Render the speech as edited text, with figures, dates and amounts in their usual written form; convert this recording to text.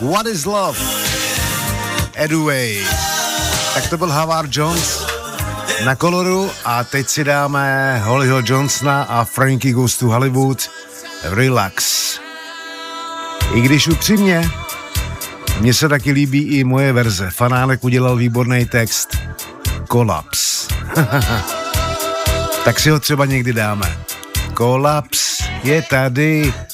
What is Love? Anyway. Tak to byl Howard Jones na Coloru a teď si dáme Hollyho Johnsona a Frankie Goes to Hollywood Relax. I když upřímně, mně se taky líbí i moje verze. Fanánek udělal výborný text. Kolaps. Tak si ho třeba někdy dáme. Kolaps je tady,